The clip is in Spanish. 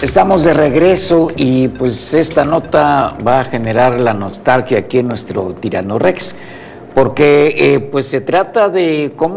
Estamos de regreso y pues esta nota va a generar la nostalgia aquí en nuestro Tirano Rex, porque pues se trata de cómo